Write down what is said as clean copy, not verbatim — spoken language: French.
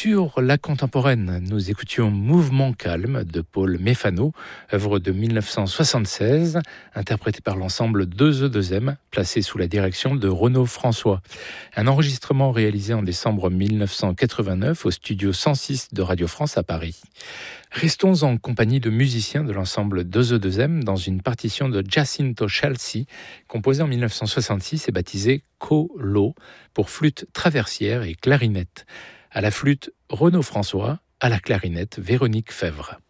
Sur la contemporaine, nous écoutions Mouvement calme de Paul Méfano, œuvre de 1976, interprétée par l'ensemble 2E2M, placé sous la direction de Renaud François. Un enregistrement réalisé en décembre 1989 au studio 106 de Radio France à Paris. Restons en compagnie de musiciens de l'ensemble 2E2M dans une partition de Jacinto Chelsea, composée en 1966 et baptisée Co-Lo, pour flûte traversière et clarinette. À la flûte, Renaud François, à la clarinette, Véronique Fèvre.